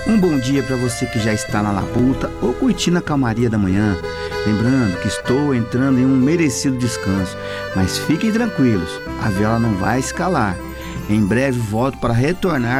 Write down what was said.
Um bom dia para você que já está na labuta ou curtindo a calmaria da manhã. Lembrando que estou entrando em um merecido descanso, mas fiquem tranquilos, a viola não vai escalar. Em breve volto para retornar